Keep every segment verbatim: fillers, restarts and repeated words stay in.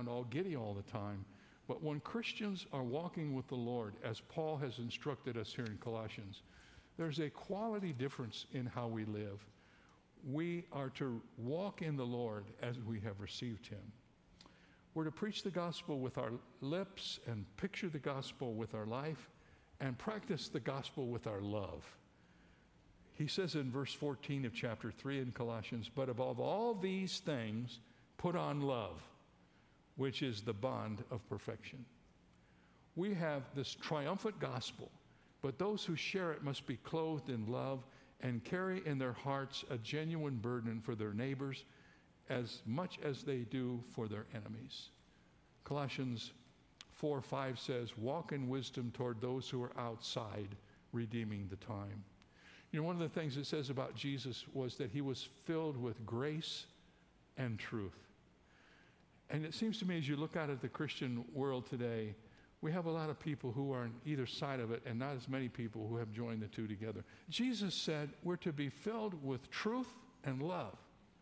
around all giddy all the time. But when Christians are walking with the Lord, as Paul has instructed us here in Colossians, there's a quality difference in how we live. We are to walk in the Lord as we have received him. We're to preach the gospel with our lips and picture the gospel with our life and practice the gospel with our love. He says in verse fourteen of chapter three in Colossians, but above all these things, put on love, which is the bond of perfection. We have this triumphant gospel, but those who share it must be clothed in love and carry in their hearts a genuine burden for their neighbors as much as they do for their enemies. Colossians four five says, walk in wisdom toward those who are outside, redeeming the time. You know, one of the things it says about Jesus was that he was filled with grace and truth. And it seems to me as you look out at the Christian world today, we have a lot of people who are on either side of it and not as many people who have joined the two together. Jesus said we're to be filled with truth and love.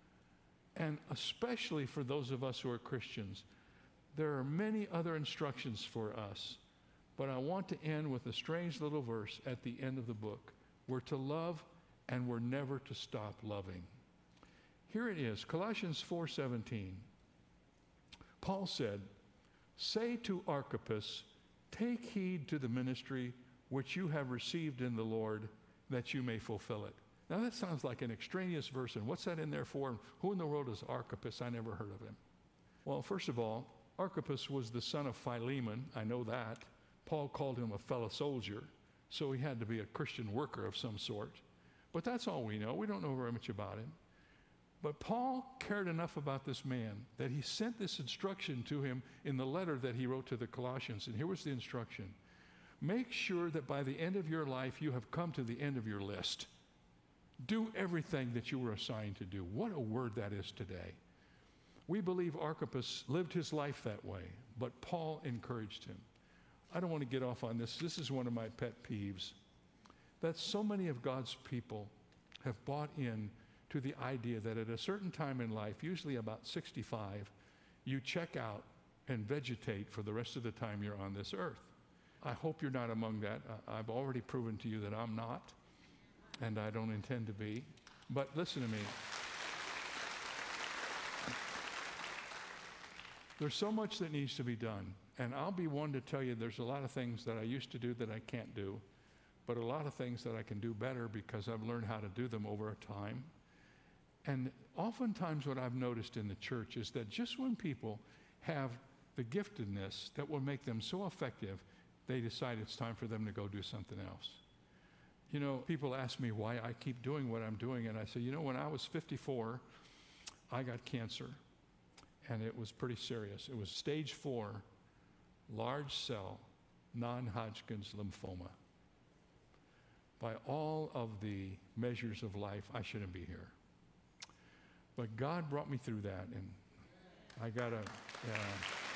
And especially for those of us who are Christians, there are many other instructions for us. But I want to end with a strange little verse at the end of the book. We're to love and we're never to stop loving. Here it is, Colossians four seventeen. Paul said, say to Archippus, take heed to the ministry which you have received in the Lord, that you may fulfill it. Now that sounds like an extraneous verse, and what's that in there for? Who in the world is Archippus? I never heard of him. Well, first of all, Archippus was the son of Philemon. I know that. Paul called him a fellow soldier, so he had to be a Christian worker of some sort. But that's all we know. We don't know very much about him. But Paul cared enough about this man that he sent this instruction to him in the letter that he wrote to the Colossians. And here was the instruction. Make sure that by the end of your life, you have come to the end of your list. Do everything that you were assigned to do. What a word that is today. We believe Archippus lived his life that way, but Paul encouraged him. I don't want to get off on this. This is one of my pet peeves. That so many of God's people have bought in to the idea that at a certain time in life, usually about sixty-five, you check out and vegetate for the rest of the time you're on this earth. I hope you're not among that. I've already proven to you that I'm not, and I don't intend to be. But listen to me. There's so much that needs to be done, and I'll be one to tell you there's a lot of things that I used to do that I can't do, but a lot of things that I can do better because I've learned how to do them over time. And oftentimes what I've noticed in the church is that just when people have the giftedness that will make them so effective, they decide it's time for them to go do something else. You know, people ask me why I keep doing what I'm doing, and I say, you know, when I was fifty-four, I got cancer, and it was pretty serious. It was stage four, large cell, non-Hodgkin's lymphoma. By all of the measures of life, I shouldn't be here. But God brought me through that, and I got to, uh,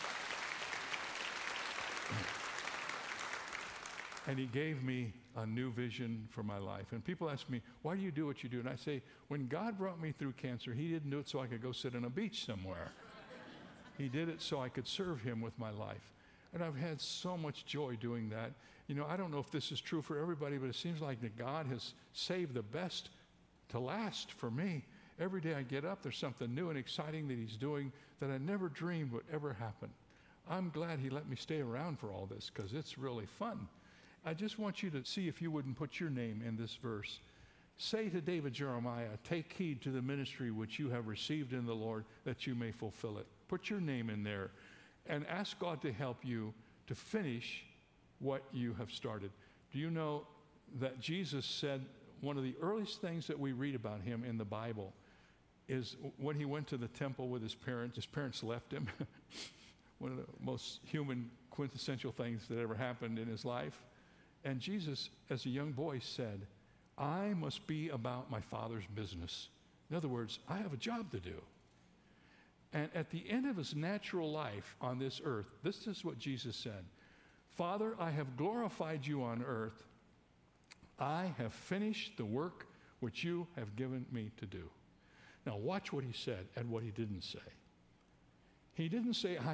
and he gave me a new vision for my life. And people ask me, why do you do what you do? And I say, when God brought me through cancer, he didn't do it so I could go sit on a beach somewhere. He did it so I could serve him with my life. And I've had so much joy doing that. You know, I don't know if this is true for everybody, but it seems like that God has saved the best to last for me. Every day I get up, there's something new and exciting that he's doing that I never dreamed would ever happen. I'm glad he let me stay around for all this because it's really fun. I just want you to see if you wouldn't put your name in this verse. Say to David Jeremiah, take heed to the ministry which you have received in the Lord, that you may fulfill it. Put your name in there and ask God to help you to finish what you have started. Do you know that Jesus said one of the earliest things that we read about him in the Bible is when he went to the temple with his parents. His parents left him. One of the most human, quintessential things that ever happened in his life. And Jesus, as a young boy, said, I must be about my Father's business. In other words, I have a job to do. And at the end of his natural life on this earth, this is what Jesus said. Father, I have glorified you on earth. I have finished the work which you have given me to do. Now watch what he said and what he didn't say. He didn't say, I